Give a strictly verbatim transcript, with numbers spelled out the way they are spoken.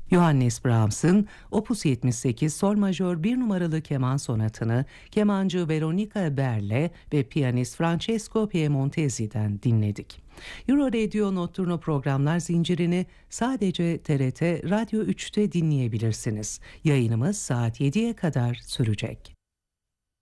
Johannes Brahms'ın Opus yetmiş sekiz Sol Majör bir numaralı keman sonatını kemancı Veronica Berle ve piyanist Francesco Piemontesi'den dinledik. Euro Radio Notturno programlar zincirini sadece T R T Radyo üçte dinleyebilirsiniz. Yayınımız saat yediye kadar sürecek.